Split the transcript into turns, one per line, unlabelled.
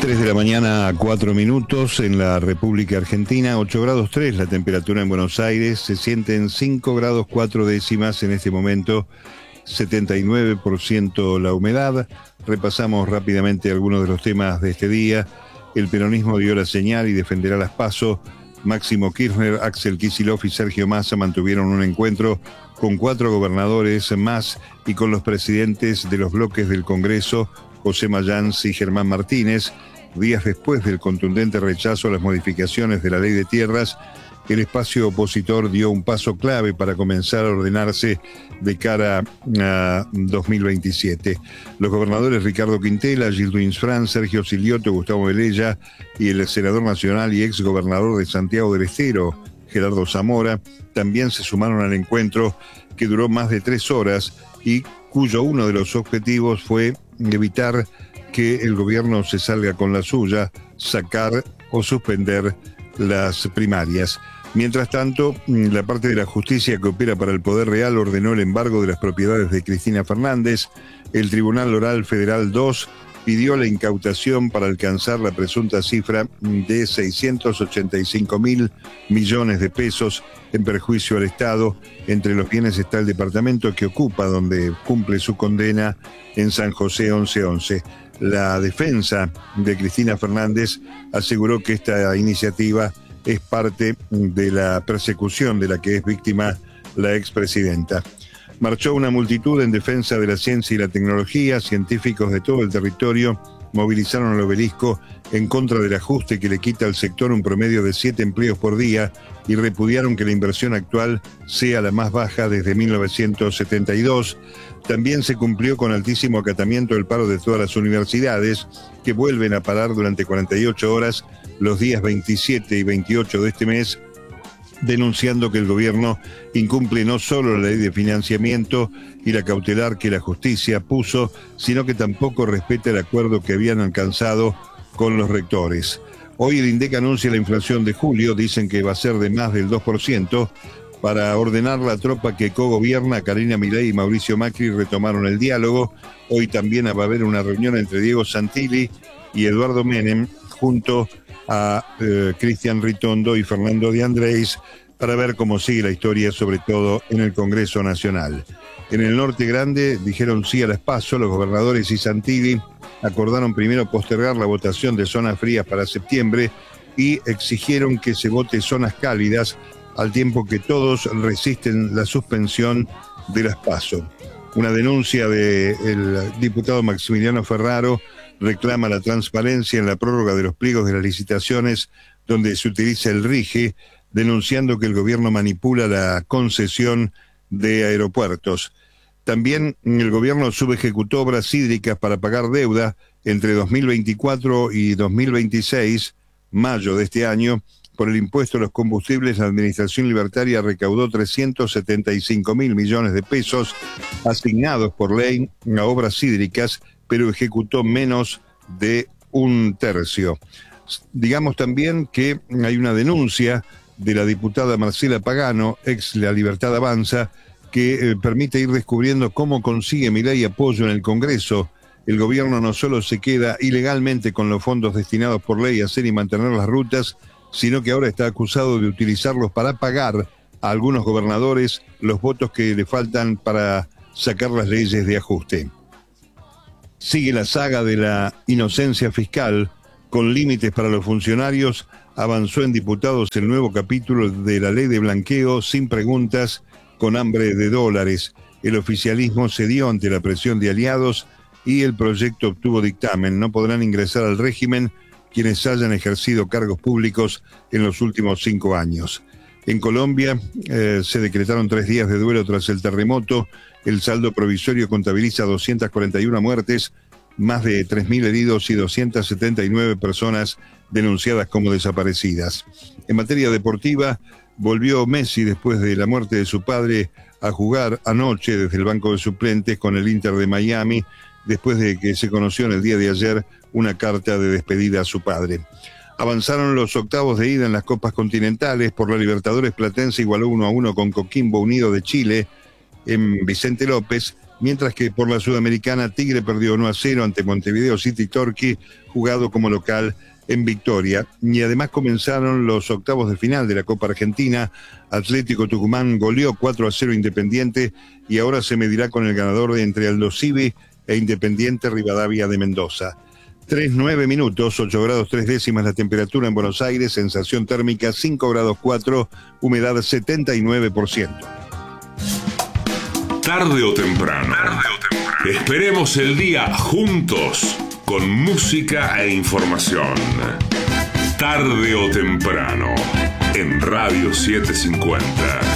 3 de la mañana, 4 minutos en la República Argentina, 8 grados 3 la temperatura en Buenos Aires, se sienten 5 grados 4 décimas en este momento, 79% la humedad. Repasamos rápidamente algunos de los temas de este día. El peronismo dio la señal y defenderá las PASO. Máximo Kirchner, Axel Kicillof y Sergio Massa mantuvieron un encuentro con 4 gobernadores más y con los presidentes de los bloques del Congreso, José Mayans y Germán Martínez. Días después del contundente rechazo a las modificaciones de la ley de tierras, el espacio opositor dio un paso clave para comenzar a ordenarse de cara a 2027. Los gobernadores Ricardo Quintela, Gildo Insfrán, Sergio Silioto, Gustavo Velella y el senador nacional y ex gobernador de Santiago del Estero, Gerardo Zamora, también se sumaron al encuentro que duró más de 3 horas y cuyo uno de los objetivos fue evitar que el gobierno se salga con la suya, sacar o suspender las primarias. Mientras tanto, la parte de la justicia que opera para el Poder Real ordenó el embargo de las propiedades de Cristina Fernández. El Tribunal Oral Federal 2 pidió la incautación para alcanzar la presunta cifra de 685.000 millones de pesos en perjuicio al Estado. Entre los bienes está el departamento que ocupa, donde cumple su condena en San José 1111. La defensa de Cristina Fernández aseguró que esta iniciativa es parte de la persecución de la que es víctima la expresidenta. Marchó una multitud en defensa de la ciencia y la tecnología. Científicos de todo el territorio movilizaron al obelisco en contra del ajuste que le quita al sector un promedio de 7 empleos por día y repudiaron que la inversión actual sea la más baja desde 1972. También se cumplió con altísimo acatamiento el paro de todas las universidades, que vuelven a parar durante 48 horas los días 27 y 28 de este mes, denunciando que el gobierno incumple no solo la ley de financiamiento y la cautelar que la justicia puso, sino que tampoco respeta el acuerdo que habían alcanzado con los rectores. Hoy el INDEC anuncia la inflación de julio, dicen que va a ser de más del 2%. Para ordenar la tropa que cogobierna, Karina Milei y Mauricio Macri retomaron el diálogo. Hoy también va a haber una reunión entre Diego Santilli y Eduardo Menem, junto a Cristian Ritondo y Fernando de Andrés, para ver cómo sigue la historia, sobre todo en el Congreso Nacional. En el Norte Grande dijeron sí a las PASO. Los gobernadores y Santilli acordaron primero postergar la votación de zonas frías para septiembre y exigieron que se vote zonas cálidas, al tiempo que todos resisten la suspensión de las PASO. Una denuncia del diputado Maximiliano Ferraro reclama la transparencia en la prórroga de los pliegos de las licitaciones donde se utiliza el RIGE, denunciando que el gobierno manipula la concesión de aeropuertos. También el gobierno subejecutó obras hídricas para pagar deuda entre 2024 y 2026, mayo de este año. Por el impuesto a los combustibles, la Administración Libertaria recaudó 375.000 millones de pesos asignados por ley a obras hídricas, pero ejecutó menos de un tercio. Digamos también que hay una denuncia de la diputada Marcela Pagano, ex La Libertad Avanza, que permite ir descubriendo cómo consigue Milei apoyo en el Congreso. El gobierno no solo se queda ilegalmente con los fondos destinados por ley a hacer y mantener las rutas, sino que ahora está acusado de utilizarlos para pagar a algunos gobernadores los votos que le faltan para sacar las leyes de ajuste. Sigue la saga de la inocencia fiscal, con límites para los funcionarios. Avanzó en diputados el nuevo capítulo de la ley de blanqueo sin preguntas, con hambre de dólares. El oficialismo cedió ante la presión de aliados y el proyecto obtuvo dictamen. No podrán ingresar al régimen quienes hayan ejercido cargos públicos en los últimos 5 años. En Colombia se decretaron 3 días de duelo tras el terremoto. El saldo provisorio contabiliza 241 muertes, más de 3.000 heridos y 279 personas denunciadas como desaparecidas. En materia deportiva, volvió Messi después de la muerte de su padre a jugar anoche desde el banco de suplentes con el Inter de Miami, después de que se conoció en el día de ayer una carta de despedida a su padre. Avanzaron los octavos de ida en las Copas Continentales. Por la Libertadores, Platense igualó 1-1 con Coquimbo Unido de Chile en Vicente López. mientras que por la Sudamericana Tigre perdió 1-0 ante Montevideo City Torquay, jugado como local en Victoria. Y además comenzaron los octavos de final de la Copa Argentina. Atlético Tucumán goleó 4-0 Independiente y ahora se medirá con el ganador de entre Aldo Civi e Independiente Rivadavia de Mendoza. 3:09 minutos, 8 grados 3 décimas la temperatura en Buenos Aires, sensación térmica 5 grados 4, humedad 79%.
Tarde o temprano. Esperemos el día juntos, con música e información. Tarde o temprano, en Radio 750.